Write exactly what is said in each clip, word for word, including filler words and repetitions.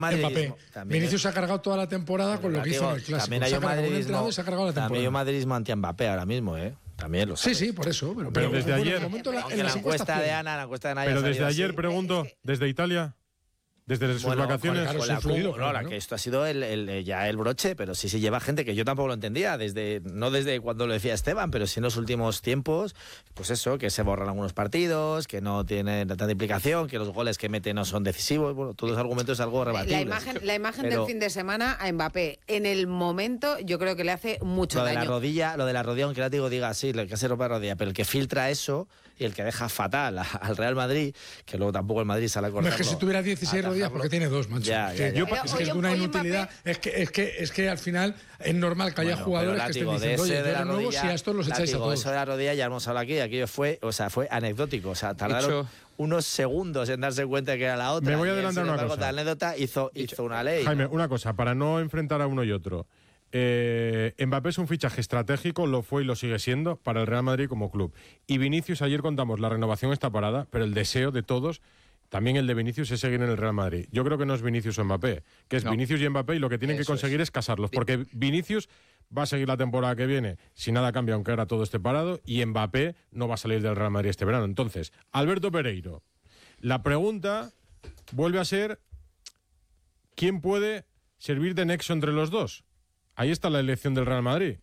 Mbappé. Vinicius se ha cargado toda la temporada con lo que hizo en el Clásico. También hay un madridismo, y se ha cargado la temporada. también hay un madridismo anti-Mbappé ahora mismo, ¿eh? También lo sabes. Sí, sí, por eso. Pero, pero desde bueno, ayer... En momento, la, Aunque en la encuesta de Ana, la encuesta de Ana Pero desde ayer, así. pregunto, ¿desde Italia? ¿Desde sus bueno, vacaciones? Con, con la, influido, no, la ¿no? que esto ha sido el, el, ya el broche, pero sí se lleva gente que yo tampoco lo entendía, desde no desde cuando lo decía Esteban, pero sí en los últimos tiempos, pues eso, que se borran algunos partidos, que no tienen tanta implicación, que los goles que mete no son decisivos, bueno, todos los argumentos es algo rebatible. La imagen, la imagen pero, del fin de semana a Mbappé, en el momento, yo creo que le hace mucho lo de daño. la rodilla, lo de la rodilla, aunque el látigo diga sí, el que se rompe la rodilla, pero el que filtra eso y el que deja fatal a, al Real Madrid, que luego tampoco el Madrid sale a cortarlo. No, es que si tuviera dieciséis rodillas, porque tiene dos, macho. Ya, ya, ya. Yo, Pero es que es de una inutilidad. Es que, es, que, es que al final es normal que haya bueno, jugadores que estén diciendo, oye, de nuevo, rodilla, si a estos los echáis látigo, a todos. Eso de la rodilla ya hemos hablado aquí, aquello fue, o sea, fue anecdótico. O sea, tardaron Hecho. unos segundos en darse cuenta que era la otra. Me voy a adelantar una cosa. La anécdota hizo, hizo una ley. Jaime, ¿no? una cosa, para no enfrentar a uno y otro. Eh, Mbappé es un fichaje estratégico, lo fue y lo sigue siendo para el Real Madrid como club. Y Vinicius, ayer contamos, la renovación está parada, pero el deseo de todos, también el de Vinicius, es seguir en el Real Madrid. Yo creo que no es Vinicius o Mbappé, que es no. Vinicius y Mbappé, y lo que tienen Eso que conseguir es. es casarlos, porque Vinicius va a seguir la temporada que viene si nada cambia, aunque ahora todo esté parado, y Mbappé no va a salir del Real Madrid este verano. Entonces, Alberto Pereiro, la pregunta vuelve a ser ¿quién puede servir de nexo entre los dos? Ahí está la elección del Real Madrid.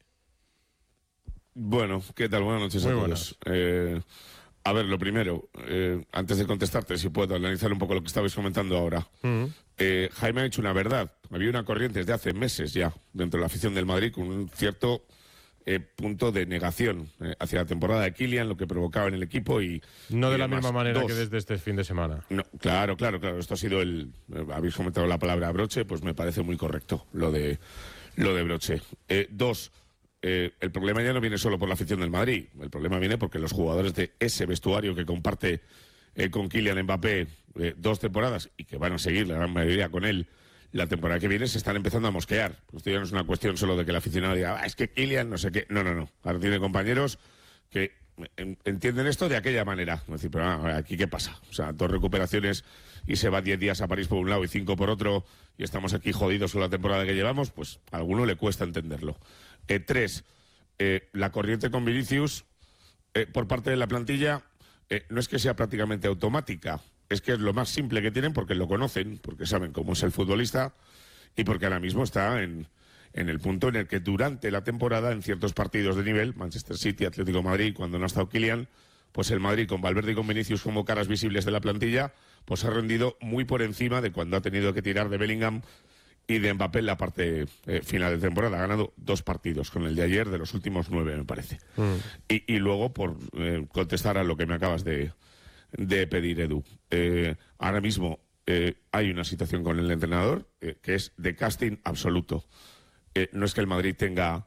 Bueno, ¿qué tal? Buenas noches Muy a buenas. todos. Eh, a ver, lo primero, eh, antes de contestarte, si puedo analizar un poco lo que estabais comentando ahora. Uh-huh. eh, Jaime ha dicho una verdad. Había una corriente desde hace meses ya dentro de la afición del Madrid con un cierto eh, punto de negación eh, hacia la temporada de Kylian, lo que provocaba en el equipo y... No y de la demás. misma manera Dos. que desde este fin de semana. No, claro, claro, claro. Esto ha sido el... Eh, habéis comentado la palabra broche, pues me parece muy correcto lo de... Lo de broche. Eh, dos, eh, el problema ya no viene solo por la afición del Madrid. El problema viene porque los jugadores de ese vestuario que comparte eh, con Kylian Mbappé eh, dos temporadas y que van a seguir la gran mayoría con él la temporada que viene se están empezando a mosquear. Esto ya no es una cuestión solo de que el aficionado diga, ah, es que Kylian no sé qué. No, no, no. Ahora tiene compañeros que entienden esto de aquella manera. Es decir, pero ah, aquí qué pasa. O sea, dos recuperaciones y se va diez días a París por un lado y cinco por otro y estamos aquí jodidos con la temporada que llevamos, pues a alguno le cuesta entenderlo. Eh, tres, eh, la corriente con Vinicius eh, por parte de la plantilla eh, no es que sea prácticamente automática, es que es lo más simple que tienen porque lo conocen, porque saben cómo es el futbolista y porque ahora mismo está en, en el punto en el que durante la temporada en ciertos partidos de nivel, Manchester City, Atlético de Madrid, cuando no ha estado Kylian, pues el Madrid con Valverde y con Vinicius como caras visibles de la plantilla, pues ha rendido muy por encima de cuando ha tenido que tirar de Bellingham y de Mbappé en la parte eh, final de temporada. Ha ganado dos partidos, con el de ayer de los últimos nueve, me parece. Mm. Y, y luego, por eh, contestar a lo que me acabas de, de pedir, Edu, eh, ahora mismo eh, hay una situación con el entrenador eh, que es de casting absoluto. Eh, no es que el Madrid tenga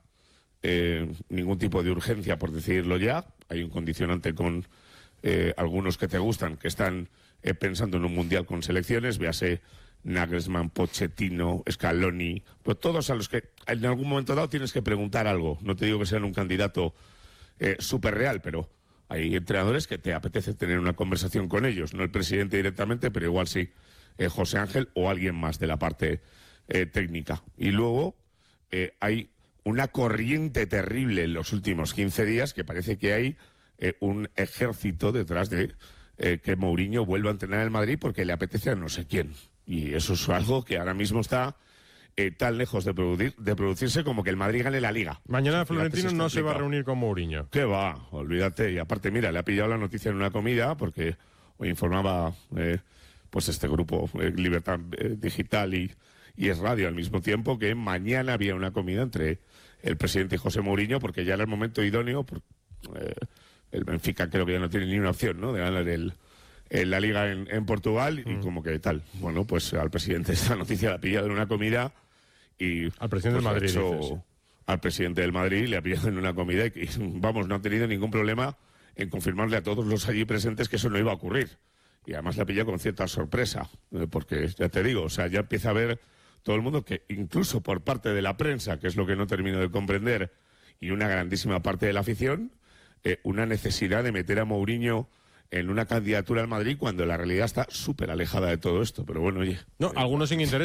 eh, ningún tipo de urgencia por decidirlo ya. Hay un condicionante con eh, algunos que te gustan, que están eh, pensando en un mundial con selecciones, véase Nagelsmann, Pochettino, Scaloni, pues todos a los que en algún momento dado tienes que preguntar algo. No te digo que sean un candidato eh, súper real, pero hay entrenadores que te apetece tener una conversación con ellos, no el presidente directamente, pero igual sí eh, José Ángel o alguien más de la parte eh, técnica. Y luego eh, hay una corriente terrible en los últimos quince días que parece que hay eh, un ejército detrás de eh, que Mourinho vuelva a entrenar el Madrid porque le apetece a no sé quién. Y eso es algo que ahora mismo está eh, tan lejos de, producir, de producirse como que el Madrid gane la Liga. Mañana Florentino no se va a reunir con Mourinho. ¿Qué va? Olvídate. Y aparte, mira, le ha pillado la noticia en una comida porque hoy informaba eh, pues este grupo eh, Libertad eh, Digital y, y Es Radio al mismo tiempo que mañana había una comida entre el presidente y José Mourinho porque ya era el momento idóneo. Por, eh, el Benfica creo que ya no tiene ni una opción, ¿no?, de ganar el... en la Liga en, en Portugal y mm. como que tal. Bueno, pues al presidente esta noticia la ha pillado en una comida y... Al presidente pues, del Madrid, hecho, dices. Al presidente del Madrid le ha pillado en una comida y, vamos, no ha tenido ningún problema en confirmarle a todos los allí presentes que eso no iba a ocurrir. Y además le ha pillado con cierta sorpresa, eh, porque ya te digo, o sea, ya empieza a ver todo el mundo que incluso por parte de la prensa, que es lo que no termino de comprender, y una grandísima parte de la afición, eh, una necesidad de meter a Mourinho en una candidatura al Madrid cuando la realidad está súper alejada de todo esto. Pero bueno, oye... No, algunos sin interés.